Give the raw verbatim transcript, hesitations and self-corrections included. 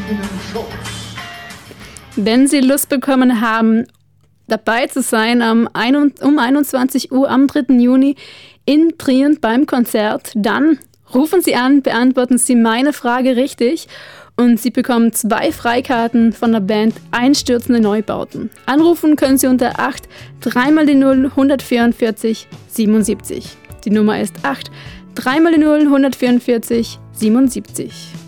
Wenn Sie Lust bekommen haben, dabei zu sein am ein, um einundzwanzig Uhr am dritten Juni in Trient beim Konzert, dann rufen Sie an, beantworten Sie meine Frage richtig und Sie bekommen zwei Freikarten von der Band Einstürzende Neubauten. Anrufen können Sie unter acht drei mal die null hundertvierundvierzig siebenundsiebzig. Die Nummer ist acht drei mal die null hundertvierundvierzig siebenundsiebzig.